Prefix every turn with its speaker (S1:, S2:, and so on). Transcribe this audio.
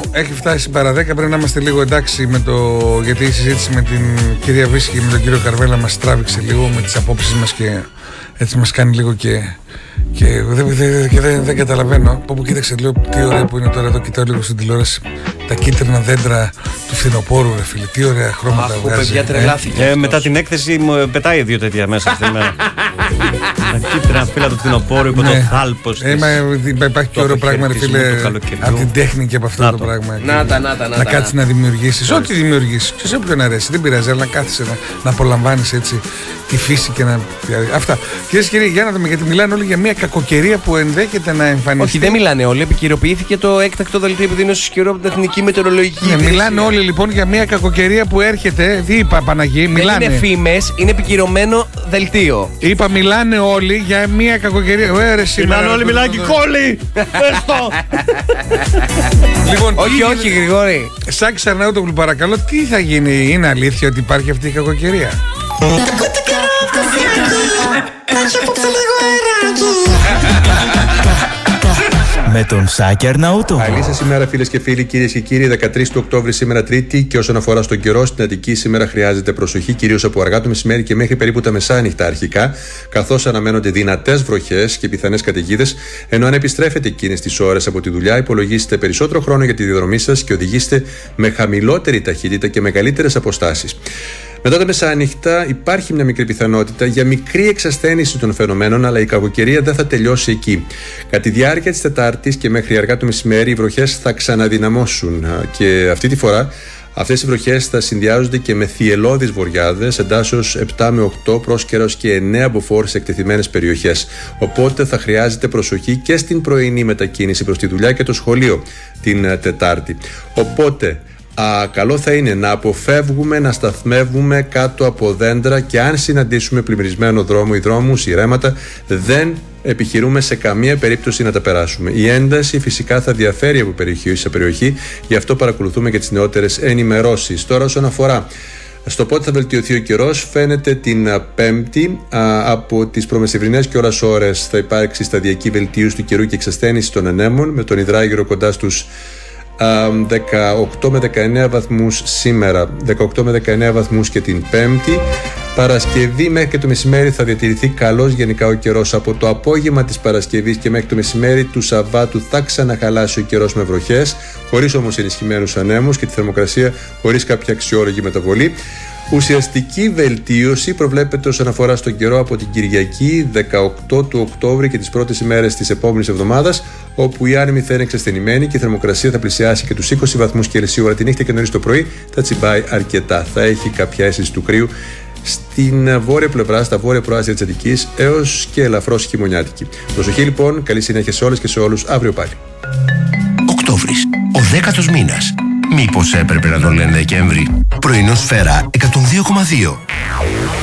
S1: έχει φτάσει παρά 10. Πρέπει να είμαστε λίγο εντάξει με το. Γιατί η συζήτηση με την κυρία Βύση και με τον κύριο Καρβέλα μας τράβηξε λίγο με τις απόψεις μας και έτσι μας κάνει λίγο και δεν καταλαβαίνω. Που κοίταξε λίγο τι ωραία που είναι τώρα εδώ. Κοιτάω λίγο στην τηλεόραση τα κίτρινα δέντρα του φθινοπόρου, ρε φίλε. Τι ωραία χρώματα βγάζει.
S2: Παιδιά, τρελάθηκε.
S3: Μετά την έκθεση μου πετάει 2 τέτοια μέσα στην μέρα. Τα κίτρινα φύλλα του φθινοπόρου υπό το θάλπος.
S1: Υπάρχει και ωραίο πράγμα, ρε φίλε, από την τέχνη και από αυτό το πράγμα. Να κάτσεις να δημιουργήσεις. Ό,τι δημιουργήσεις. Σε όποιον αρέσει. Δεν πειράζει, αλλά να κάθεσαι να απολαμβάνεις έτσι τη φύση και να. Αυτά. Κυρίες και κύριοι, για να δούμε, γιατί μιλάνε όλοι για μια κακοκαιρία που ενδέχεται να εμφανιστεί.
S2: Όχι, δεν μιλάνε όλοι. Επικαιροποιήθηκε το έκτακτο δελτίο επιδείνωσης καιρού από την Εθνική Μετεωρολογική Υπηρεσία.
S1: Μιλάνε όλοι λοιπόν για μια κακοκαιρία που έρχεται. Τι είπα, Παναγί, μιλάνε.
S2: Δεν είναι φήμες, είναι επικυρωμένο δελτίο.
S1: Είπα, μιλάνε όλοι για μια κακοκαιρία.
S3: Μιλάνε όλοι, μιλάνε και κόλλοι. Πες το.
S1: Λοιπόν,
S2: όχι, Γρηγόρη.
S1: Σάκης Αρναούτογλου, παρακαλώ, τι θα γίνει, είναι αλήθεια ότι υπάρχει αυτή η κακοκαιρία?
S4: Με τον Σάκη Αρναούτογλου.
S5: Καλή σας ημέρα, φίλες και φίλοι, κυρίες και κύριοι. 13 του Οκτώβρη σήμερα Τρίτη, και όσον αφορά στον καιρό, στην Αττική σήμερα χρειάζεται προσοχή, κυρίως από αργά το μεσημέρι και μέχρι περίπου τα μεσάνυχτα αρχικά, καθώς αναμένονται δυνατές βροχές και πιθανές καταιγίδες. Ενώ αν επιστρέφετε εκείνες τις ώρες από τη δουλειά, υπολογίστε περισσότερο χρόνο για τη διαδρομή σας και οδηγήστε με χαμηλότερη ταχύτητα και μεγαλύτερες αποστάσεις. Μετά τα μεσάνυχτα υπάρχει μια μικρή πιθανότητα για μικρή εξασθένιση των φαινομένων, αλλά η κακοκαιρία δεν θα τελειώσει εκεί. Κατά τη διάρκεια της Τετάρτης και μέχρι αργά το μεσημέρι, οι βροχές θα ξαναδυναμώσουν και αυτή τη φορά αυτές οι βροχές θα συνδυάζονται και με θυελλώδεις βοριάδες, εντάσσεως 7 με 8, πρόσκαιρος και 9 μποφόρ σε εκτεθειμένες περιοχές. Οπότε θα χρειάζεται προσοχή και στην πρωινή μετακίνηση προς τη δουλειά και το σχολείο την Τετάρτη. Οπότε καλό θα είναι να αποφεύγουμε να σταθμεύουμε κάτω από δέντρα και αν συναντήσουμε πλημμυρισμένο δρόμο ή δρόμους ή ρέματα, δεν επιχειρούμε σε καμία περίπτωση να τα περάσουμε. Η ένταση φυσικά θα διαφέρει από περιοχή σε περιοχή, γι' αυτό παρακολουθούμε και τις νεότερες ενημερώσεις. Τώρα, όσον αφορά στο πότε θα βελτιωθεί ο καιρός, φαίνεται την Πέμπτη από τις προμεσημβρινές και ώρες θα υπάρξει σταδιακή βελτίωση του καιρού και εξασθένιση των ανέμων, με τον υδράγυρο κοντά στους 18 με 19 βαθμούς σήμερα, 18 με 19 βαθμούς και την Πέμπτη. Παρασκευή μέχρι και το μεσημέρι θα διατηρηθεί καλός γενικά ο καιρός. Από το απόγευμα της Παρασκευής και μέχρι το μεσημέρι του Σαββάτου θα ξαναχαλάσει ο καιρός με βροχές, χωρίς όμως ενισχυμένους ανέμους και τη θερμοκρασία χωρίς κάποια αξιόλογη μεταβολή. Ουσιαστική βελτίωση προβλέπεται όσον αφορά στον καιρό από την Κυριακή 18 του Οκτώβρη και τις πρώτες ημέρες της επόμενης εβδομάδας, όπου η άνεμη θα είναι εξασθενημένη και η θερμοκρασία θα πλησιάσει και τους 20 βαθμούς Κελσίου ώρα τη νύχτα και νωρίς το πρωί θα τσιμπάει αρκετά. Θα έχει κάποια αίσθηση του κρύου στην βόρεια πλευρά, στα βόρεια προάστια της Αττικής, έως και ελαφρώς χειμωνιάτικη. Προσοχή λοιπόν, καλή συνέχεια σε όλες και σε όλους, αύριο πάλι.
S4: Οκτώβρης, ο 10ος μήνας. Μήπως έπρεπε να τον λένε Δεκέμβρη? Πρωινό Σφαίρα 102,2.